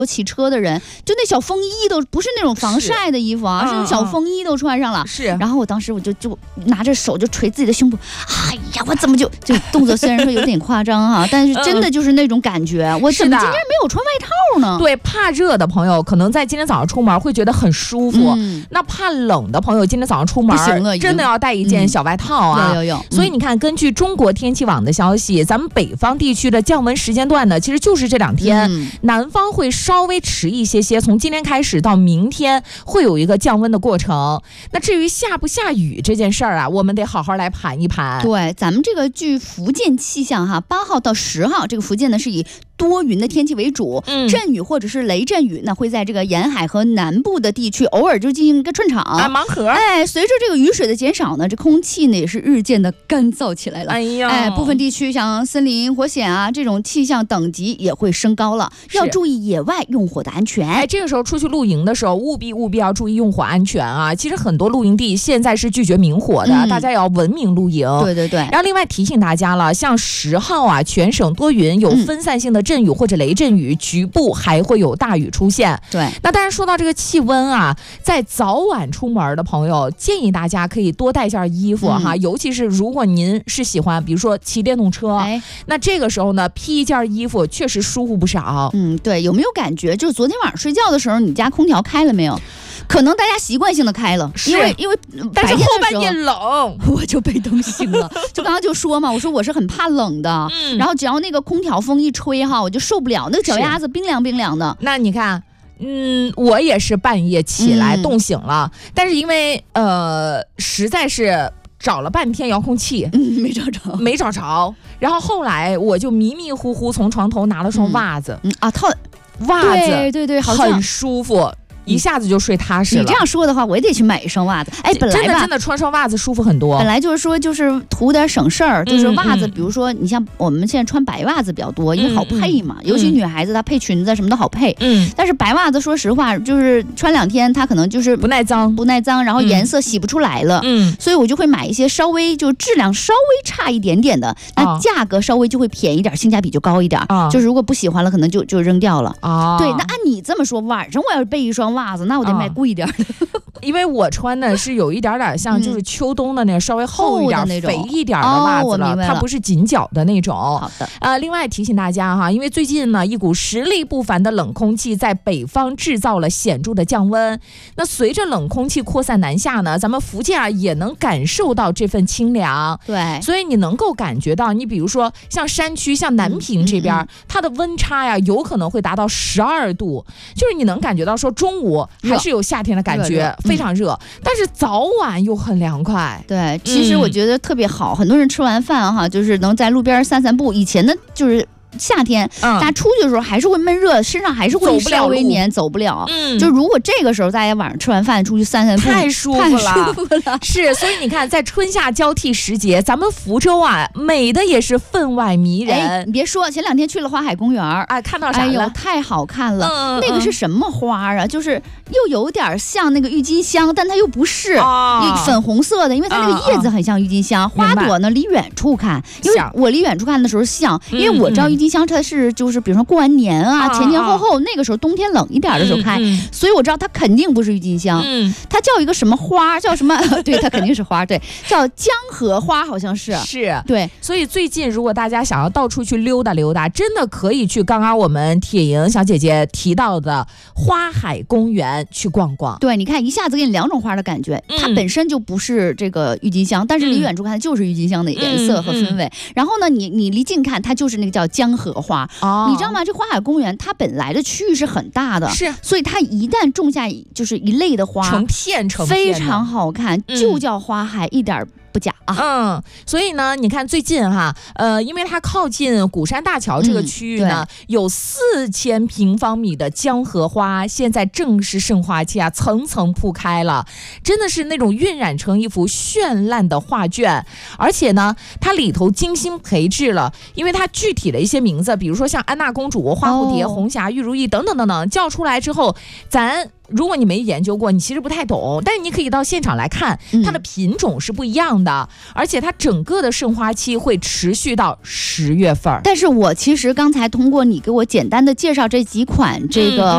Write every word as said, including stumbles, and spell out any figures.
骑车的人，就那小风衣都不是那种防晒的衣服啊，是, 是那小风衣都穿上了。 是， 然后我当时我就就拿着手就捶自己的胸部，哎呀，我怎么就就动作虽然说有点夸张哈、啊，但是真的就是那种感觉，嗯、我怎么今天没有穿外套呢？ 对，怕热的朋友可能在今天早上出门会觉得很舒服，嗯、那怕冷的朋友今天早上出门不行了， 真的要带一件小外套啊。 嗯、有有有。 所以你看，根据中国天气网的消息，咱们北方地区的降温时间段呢，其实就是这两天，嗯、南方会稍微迟一些些，从今天开始到明天会有一个降温的过程。那至于下不下雨这件事儿啊，我们得好好来盘一盘。 对，咱们这个据福建气象哈，八号到十号，这个福建呢是以多云的天气为主，嗯、阵雨或者是雷阵雨，那会在这个沿海和南部的地区偶尔就进行一个串场啊，盲盒。 哎，随着这个雨水的减少呢，这空气呢也是日渐的干燥起来了。 哎呀， 哎，部分地区像森林火险啊这种气象等级也会升高了，要注意野外用火的安全。 哎，这个时候出去露营的时候，务必务必要注意用火安全啊！其实很多露营地现在是拒绝明火的，嗯、大家也要文明露营。 对对对。 然后另外提醒大家了，像十号啊，全省多云，有分散性的阵雨或者雷阵雨，嗯、局部还会有大雨出现。 对。 那当然说到这个气温啊，在早晚出门的朋友，建议大家可以多带件衣服哈，嗯、尤其是如果您是喜欢，比如说骑电动车，哎、那这个时候呢，披一件衣服确实舒服不少。 嗯，对，有没有感觉？就是昨天晚上睡觉的时候，你家空调开了没有？可能大家习惯性的开了，因为因为但是后半夜冷， 我就被冻醒了。就刚刚就说嘛，我说我是很怕冷的，嗯、然后只要那个空调风一吹哈，我就受不了，那个脚丫子冰凉冰凉的。 那你看。嗯，我也是半夜起来冻醒了，嗯、但是因为呃，实在是找了半天遥控器， 嗯，没找着， 没找着。然后后来我就迷迷糊糊从床头拿了双袜子， 嗯嗯、啊，套袜子， 对对对，好像很舒服。一下子就睡踏实了。 你这样说的话，我也得去买一双袜子。哎，本来吧， 真的真的穿双袜子舒服很多。 本来就是说，就是图点省事儿，就是袜子，嗯嗯、比如说你像我们现在穿白袜子比较多，因为好配嘛，嗯、尤其女孩子她配裙子什么都好配。嗯。但是白袜子，说实话，就是穿两天它可能就是不耐脏， 不耐脏，然后颜色洗不出来了。嗯。所以我就会买一些稍微就质量稍微差一点点的，那价格稍微就会便宜点，性价比就高一点。啊。就是如果不喜欢了，可能就就扔掉了。啊。对，那按你这么说，晚上我要是备一双袜子，那我得买贵一点的， 因为我穿的是有一点点像就是秋冬的那稍微厚一点、嗯、肥一点的袜子了， 哦、了它不是紧脚的那种。 好的， 呃，另外提醒大家哈，因为最近呢，一股实力不凡的冷空气在北方制造了显著的降温。那随着冷空气扩散南下呢，咱们福建啊也能感受到这份清凉。 对， 所以你能够感觉到，你比如说像山区、像南平这边，嗯嗯嗯、它的温差呀，有可能会达到十二度，就是你能感觉到说中午还是有夏天的感觉，非常热，嗯、但是早晚又很凉快。 对，其实我觉得特别好，嗯、很多人吃完饭哈，就是能在路边散散步。以前的就是夏天，嗯、大家出去的时候还是会闷热，身上还是会稍微黏，走不了。嗯，就如果这个时候大家晚上吃完饭出去散散步， 太舒服了，太舒服了。是，所以你看，在春夏交替时节，咱们福州啊，美的也是分外迷人。 哎、你别说，前两天去了花海公园， 啊，看到啥了？ 哎呦，太好看了！ 嗯、 那个是什么花啊？就是又有点像那个郁金香，但它又不是，哦、粉红色的，因为它那个叶子很像郁金香，嗯、花朵呢离远处看，因为我离远处看的时候像，因为我知道郁金香它是就是比如说过完年啊，嗯、前前后后那个时候冬天冷一点的时候开，嗯嗯、所以我知道它肯定不是郁金香，嗯、它叫一个什么花，叫什么？对，它肯定是花，对，叫江河花，好像是。 是， 对。 所以最近如果大家想要到处去溜达溜达，真的可以去刚刚我们铁莹小姐姐提到的花海公园去逛逛。 对，你看一下子给你两种花的感觉，嗯、它本身就不是这个郁金香，但是离远处看它就是郁金香的颜色和氛围。嗯嗯、然后呢，你你离近看它就是那个叫江河花。哦，你知道吗？这花海公园它本来的区域是很大的， 是， 所以它一旦种下就是一类的花， 成片成片非常好看，嗯、就叫花海，一点不假啊。 嗯，所以呢，你看最近哈，呃，因为它靠近鼓山大桥这个区域呢，嗯、有四千平方米的江河花，现在正是盛花期啊，层层铺开了，真的是那种晕染成一幅绚烂的画卷。而且呢，它里头精心培制了，因为它具体的一些名字，比如说像安娜公主、花蝴蝶、哦、红霞、玉如意等等等等，叫出来之后，咱。如果你没研究过，你其实不太懂，但是你可以到现场来看，它的品种是不一样的，嗯、而且它整个的盛花期会持续到十月份。 但是我其实刚才通过你给我简单的介绍这几款这个